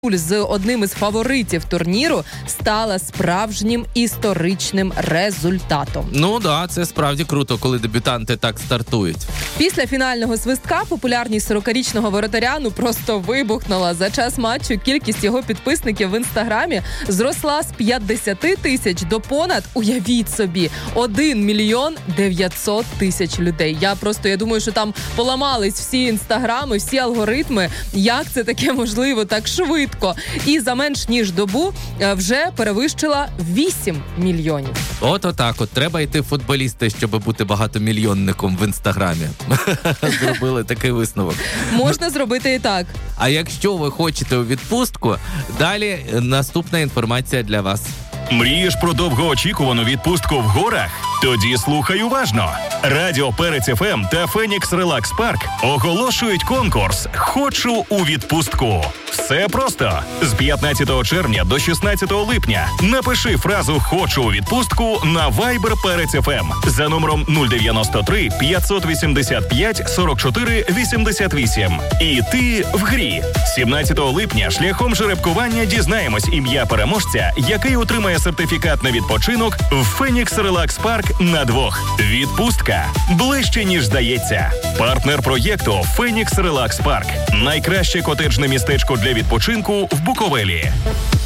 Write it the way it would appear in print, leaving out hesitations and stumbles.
з одним із фаворитів турніру стала справжнім історичним результатом. Ну да, це справді круто, коли дебютанти так стартують. Після фінального свистка популярність 40-річного воротаря просто вибухнула. За час матчу кількість його підписників в Інстаграмі зросла з 50 тисяч до понад, уявіть собі, 1 мільйон 900 тисяч людей. Я думаю, що там поламались всі інстаграми, всі алгоритми. Як це таке можливо так швидко? І за менш ніж добу вже перевищила 8 мільйонів. Отак. Треба йти футболісти, щоб бути багатомільйонником в Інстаграмі. Зробили такий висновок. Можна зробити і так. А якщо ви хочете у відпустку, далі наступна інформація для вас. Мрієш про довгоочікувану відпустку в горах? Тоді слухай уважно. Радіо Перець ФМ та Фенікс Релакс Парк оголошують конкурс «Хочу у відпустку». Все просто. З 15 червня до 16 липня напиши фразу «Хочу у відпустку» на Viber Перець ФМ за номером 093 585 44 88. І ти в грі. 17 липня шляхом жеребкування дізнаємось ім'я переможця, який отримає сертифікат на відпочинок в Фенікс Релакс Парк на двох. Відпустка ближче, ніж здається. Партнер проєкту Фенікс Релакс Парк. Найкраще котеджне містечко для відпочинку в Буковелі.